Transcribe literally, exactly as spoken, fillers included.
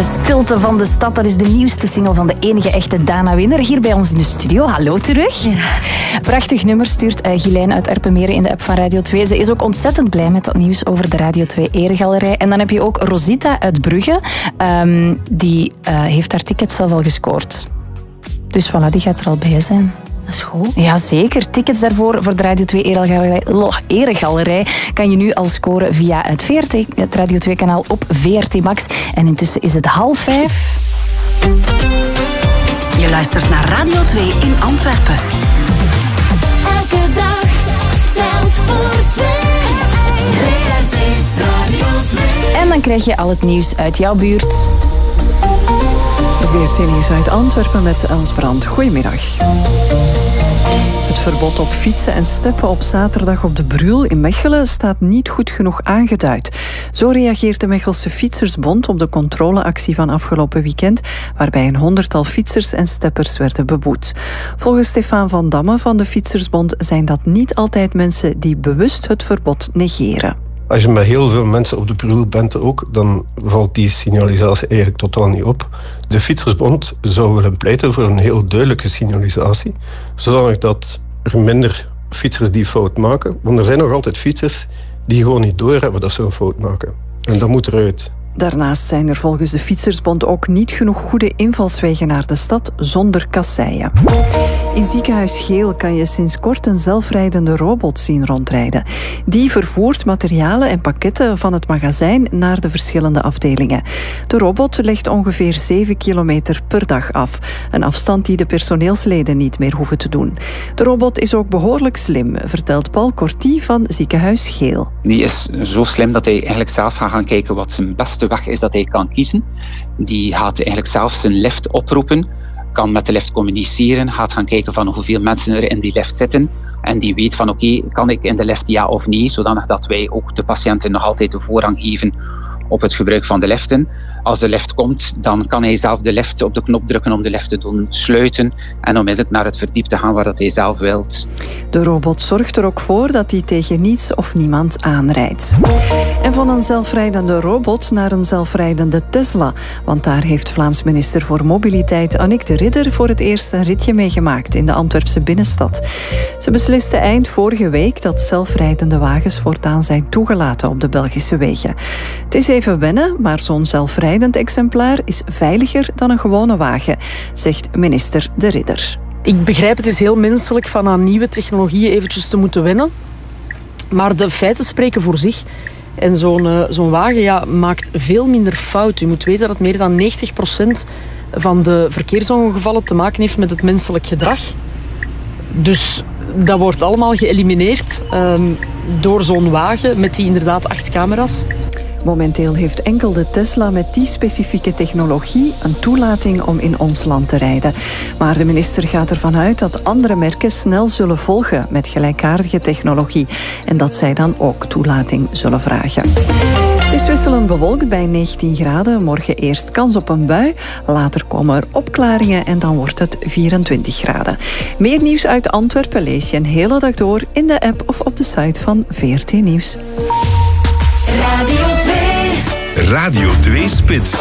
Stilte van de stad, dat is de nieuwste single van de enige echte Dana Winner. Hier bij ons in de studio. Hallo terug. Ja. Prachtig nummer stuurt uh, Gilijn uit Erpenmeren in de app van Radio twee. Ze is ook ontzettend blij met dat nieuws over de Radio twee Eregalerij. En dan heb je ook Rosita uit Brugge. Um, die uh, heeft haar ticket zelf al gescoord. Dus voilà, die gaat er al bij zijn. Dat is goed. Ja, zeker. Tickets daarvoor voor de Radio twee Eregalerij, Eregalerij kan je nu al scoren via het V R T, het Radio twee kanaal op V R T Max. En intussen is het half vijf. Je luistert naar Radio twee in Antwerpen. Elke dag telt voor twee. V R T Radio twee. En dan krijg je al het nieuws uit jouw buurt. V R T-nieuws uit Antwerpen met Els Brand. Goedemiddag. Het verbod op fietsen en steppen op zaterdag op de Brul in Mechelen staat niet goed genoeg aangeduid. Zo reageert de Mechelse Fietsersbond op de controleactie van afgelopen weekend, waarbij een honderdtal fietsers en steppers werden beboet. Volgens Stefan van Damme van de Fietsersbond zijn dat niet altijd mensen die bewust het verbod negeren. Als je met heel veel mensen op de Brul bent ook, dan valt die signalisatie eigenlijk totaal niet op. De Fietsersbond zou willen pleiten voor een heel duidelijke signalisatie, zodanig dat er minder fietsers die fout maken. Want er zijn nog altijd fietsers die gewoon niet doorhebben dat ze een fout maken. En dat moet eruit. Daarnaast zijn er volgens de Fietsersbond ook niet genoeg goede invalswegen naar de stad zonder kasseien. In ziekenhuis Geel kan je sinds kort een zelfrijdende robot zien rondrijden. Die vervoert materialen en pakketten van het magazijn naar de verschillende afdelingen. De robot legt ongeveer zeven kilometer per dag af. Een afstand die de personeelsleden niet meer hoeven te doen. De robot is ook behoorlijk slim, vertelt Paul Corti van ziekenhuis Geel. Die is zo slim dat hij eigenlijk zelf gaat gaan kijken wat zijn beste weg is dat hij kan kiezen. Die gaat eigenlijk zelf zijn lift oproepen, kan met de lift communiceren, gaat gaan kijken van hoeveel mensen er in die lift zitten. En die weet van oké, okay, kan ik in de lift ja of nee, zodanig dat wij ook de patiënten nog altijd de voorrang geven op het gebruik van de liften. Als de lift komt, dan kan hij zelf de lift op de knop drukken om de lift te doen sluiten en onmiddellijk naar het verdiep te gaan waar dat hij zelf wilt. De robot zorgt er ook voor dat hij tegen niets of niemand aanrijdt. En van een zelfrijdende robot naar een zelfrijdende Tesla. Want daar heeft Vlaams minister voor Mobiliteit Annick de Ridder voor het eerst een ritje meegemaakt in de Antwerpse binnenstad. Ze besliste eind vorige week dat zelfrijdende wagens voortaan zijn toegelaten op de Belgische wegen. Het is even wennen, maar zo'n zelfrijdend exemplaar is veiliger dan een gewone wagen, zegt minister de Ridder. Ik begrijp, het is heel menselijk van aan nieuwe technologieën eventjes te moeten wennen. Maar de feiten spreken voor zich. En zo'n, uh, zo'n wagen ja, maakt veel minder fout. U moet weten dat meer dan negentig procent van de verkeersongevallen te maken heeft met het menselijk gedrag. Dus dat wordt allemaal geëlimineerd um, door zo'n wagen met die inderdaad acht camera's. Momenteel heeft enkel de Tesla met die specifieke technologie een toelating om in ons land te rijden. Maar de minister gaat ervan uit dat andere merken snel zullen volgen met gelijkaardige technologie en dat zij dan ook toelating zullen vragen. Het is wisselend bewolkt bij negentien graden. Morgen eerst kans op een bui. Later komen er opklaringen en dan wordt het vierentwintig graden. Meer nieuws uit Antwerpen lees je een hele dag door in de app of op de site van V R T Nieuws. Radio twee. Radio twee Spits.